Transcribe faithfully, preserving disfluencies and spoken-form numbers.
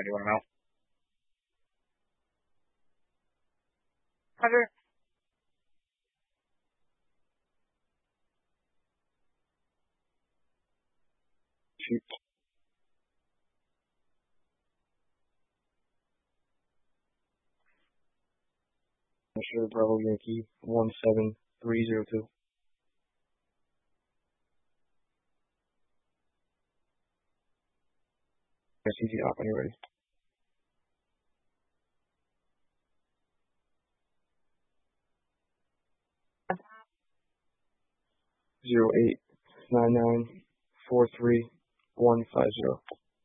Do you want to know? Hunter? Shoot. Sure, Bravo Yankee one seven three zero two. S C G off when you're ready. Zero eight nine nine four three one five zero.